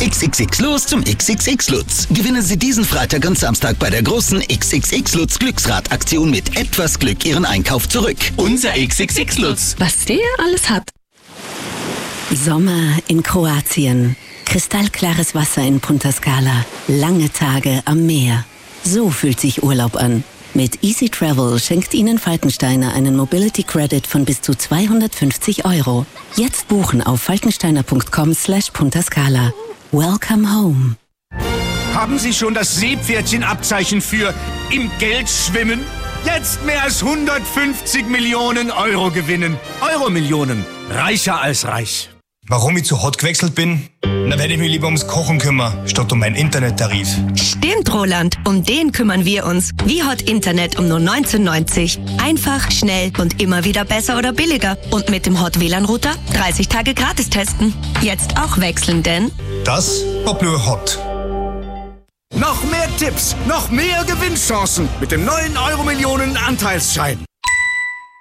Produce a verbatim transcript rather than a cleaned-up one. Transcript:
X X X los zum X X X Lutz. Gewinnen Sie diesen Freitag und Samstag bei der großen X X X Lutz Glücksrad-Aktion mit etwas Glück Ihren Einkauf zurück. Unser X X X Lutz. Was der alles hat. Sommer in Kroatien. Kristallklares Wasser in Punta Scala. Lange Tage am Meer. So fühlt sich Urlaub an. Mit Easy Travel schenkt Ihnen Falkensteiner einen Mobility Credit von bis zu zweihundertfünfzig Euro. Jetzt buchen auf falkensteiner punkt com slash Punta Scala. Welcome home. Haben Sie schon das Seepferdchen-Abzeichen für im Geld schwimmen? Jetzt mehr als hundertfünfzig Millionen Euro gewinnen. Euro-Millionen. Reicher als reich. Warum ich zu hot gewechselt bin? Da werde ich mich lieber ums Kochen kümmern, statt um meinen Internettarif. Stimmt, Roland. Um den kümmern wir uns. Wie Hot Internet um nur neunzehn neunzig. Einfach, schnell und immer wieder besser oder billiger. Und mit dem Hot W L A N-Router dreißig Tage gratis testen. Jetzt auch wechseln, denn... Das war blöd hot. Noch mehr Tipps, noch mehr Gewinnchancen mit dem neuen Euro-Millionen-Anteilsschein.